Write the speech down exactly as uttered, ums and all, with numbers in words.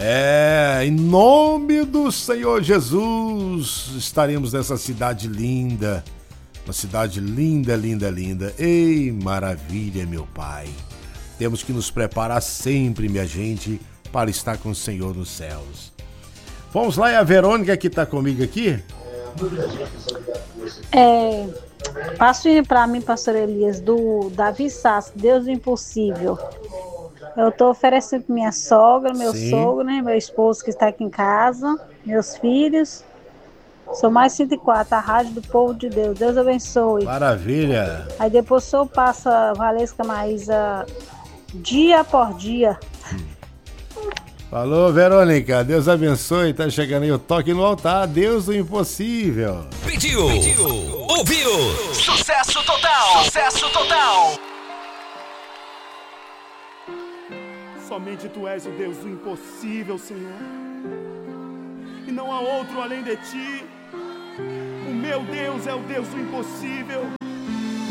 É, em nome do Senhor Jesus, estaremos nessa cidade linda, uma cidade linda, linda, linda. Ei, maravilha, meu Pai. Temos que nos preparar sempre, minha gente, para estar com o Senhor nos céus. Vamos lá, é a Verônica que está comigo aqui? É, passo para mim, pastor Elias, do Davi Sass, Deus do Impossível. Eu estou oferecendo para minha sogra, meu Sim. sogro, né, meu esposo que está aqui em casa, meus filhos. Sou mais cento e quatro, a Rádio do Povo de Deus. Deus abençoe. Maravilha. Aí depois o senhor passa Valesca Maísa dia após dia. Falou, Verônica. Deus abençoe. Tá chegando aí o toque no altar. Deus do impossível. Pediu, Pediu. ouviu. Sucesso total. Sucesso total. Somente Tu és o Deus do impossível, Senhor. E não há outro além de Ti. O meu Deus é o Deus do impossível.